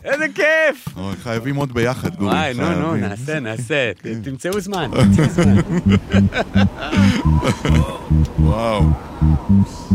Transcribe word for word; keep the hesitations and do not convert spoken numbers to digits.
איזה כיף! חייבים עוד ביחד, גורי. וואי, נו, נו, נעשה, נעשה. תמצאו זמן, תמצאו זמן. וואו.